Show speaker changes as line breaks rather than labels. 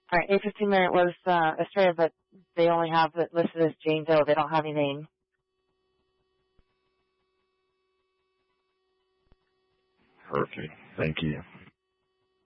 All right, 8:15 minute was Australia, but they only have it listed as Jane Doe. They don't have any name.
Perfect. Thank you.